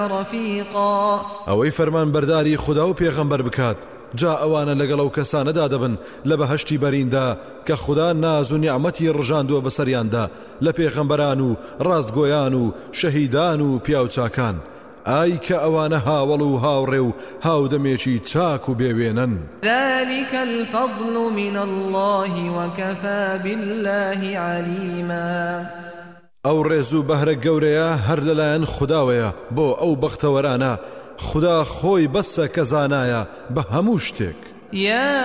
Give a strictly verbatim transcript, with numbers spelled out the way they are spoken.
رفيقا ئەوەی فەرمان بەرداری خوددا و پێغەمبەر بکات جا ئەوانە لەگەڵ ئەو کەسانەدا دەبن لە بەهەشتی بەریندا کە خوددا ناز و نیعمەتی ڕژاندووە بەسەریاندا لە پێغەمبەران و ڕاستگۆیان و شەهیدان و پیاوچاکان ئای کە ئەوانە هاوڵ و هاوڕێ و هاودەمێکی چاک و بێوێنن. ذلك الفضل من الله وكفى بالله عليما. ئەو ڕێز و بەهرە گەورەیە هەر لەلایەن خودداوەیە بۆ ئەو بەختەوەرانە خوددا خۆی بەسە کە زانایە بە هەموو شتێک.